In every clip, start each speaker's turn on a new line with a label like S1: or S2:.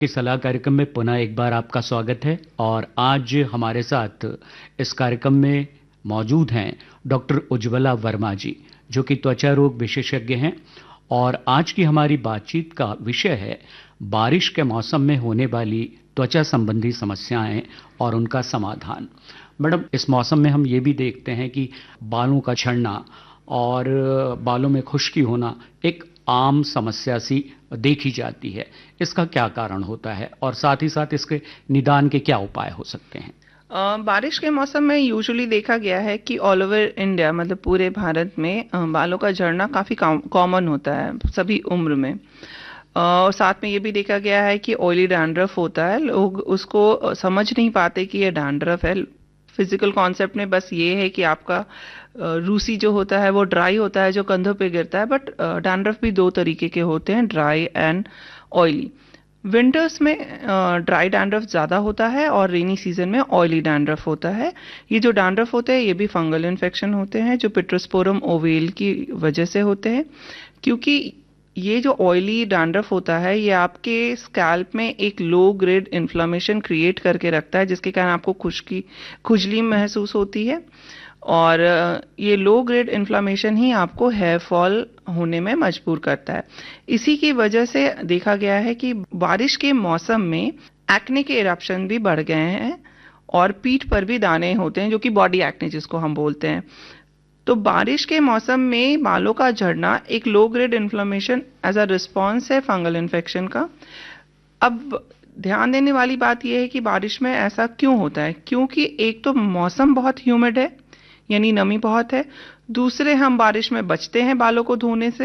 S1: की सलाह कार्यक्रम में पुनः एक बार आपका स्वागत है। और आज हमारे साथ इस कार्यक्रम में मौजूद हैं डॉक्टर उज्ज्वला वर्मा जी, जो कि त्वचा रोग विशेषज्ञ हैं। और आज की हमारी बातचीत का विषय है बारिश के मौसम में होने वाली त्वचा संबंधी समस्याएं और उनका समाधान। मैडम, इस मौसम में हम ये भी देखते हैं कि बालों का झड़ना और बालों में खुश्की होना एक आम समस्या सी देखी जाती है। इसका क्या कारण होता है और साथ ही साथ इसके निदान के क्या उपाय हो सकते हैं?
S2: बारिश के मौसम में यूजुअली देखा गया है कि ऑल ओवर इंडिया, मतलब पूरे भारत में बालों का झड़ना काफ़ी कॉमन होता है सभी उम्र में। और साथ में ये भी देखा गया है कि ऑयली डैंड्रफ होता है। लोग उसको समझ नहीं पाते कि ये डैंड्रफ है। फिजिकल कॉन्सेप्ट में बस ये है कि आपका रूसी जो होता है वो ड्राई होता है, जो कंधों पे गिरता है। बट डैंड्रफ भी दो तरीके के होते हैं, ड्राई एंड ऑयली। विंटर्स में ड्राई डैंड्रफ ज़्यादा होता है और रेनी सीजन में ऑयली डैंड्रफ होता है। ये जो डैंड्रफ होते हैं ये भी फंगल इन्फेक्शन होते हैं, जो पिट्रोस्पोरम ओवेल की वजह से होते हैं। क्योंकि ये जो ऑयली डैंड्रफ होता है ये आपके स्कैल्प में एक लो ग्रेड इन्फ्लामेशन क्रिएट करके रखता है, जिसके कारण आपको खुजली महसूस होती है। और ये लो ग्रेड इन्फ्लामेशन ही आपको हेयर फॉल होने में मजबूर करता है। इसी की वजह से देखा गया है कि बारिश के मौसम में एक्ने के इरप्शन भी बढ़ गए हैं और पीठ पर भी दाने होते हैं, जो कि बॉडी एक्ने जिसको हम बोलते हैं। तो बारिश के मौसम में बालों का झड़ना एक low grade inflammation as a response है फंगल इन्फेक्शन का। अब ध्यान देने वाली बात यह है कि बारिश में ऐसा क्यों होता है, क्योंकि एक तो मौसम बहुत ह्यूमिड है, यानी नमी बहुत है। दूसरे, हम बारिश में बचते हैं बालों को धोने से।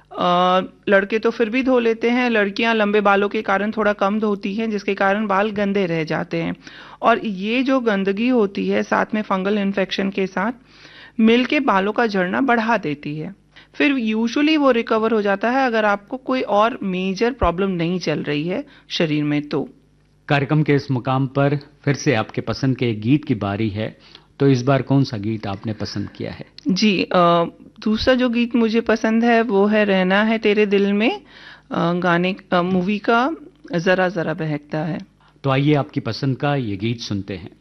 S2: लड़के तो फिर भी धो लेते हैं, लड़कियां लंबे बालों के कारण थोड़ा कम धोती हैं, जिसके कारण बाल गंदे रह जाते हैं। और ये जो गंदगी होती है साथ में फंगल इन्फेक्शन के साथ मिलके बालों का झड़ना बढ़ा देती है। फिर यूजुअली वो रिकवर हो जाता है अगर आपको कोई और मेजर प्रॉब्लम नहीं चल रही है शरीर में। तो
S1: कार्यक्रम के इस मुकाम पर फिर से आपके पसंद के एक गीत की बारी है। तो इस बार कौन सा गीत आपने पसंद किया है?
S2: जी, दूसरा जो गीत मुझे पसंद है वो है रहना है तेरे दिल में, गाने मूवी का जरा जरा बहकता है।
S1: तो आइए आपकी पसंद का ये गीत सुनते हैं।